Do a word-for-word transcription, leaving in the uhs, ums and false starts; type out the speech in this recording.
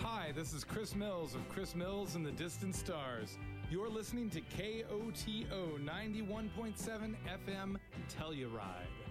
Hi, this is Chris Mills of Chris Mills and the Distant Stars. You're listening to K O T O ninety-one point seven F M Telluride.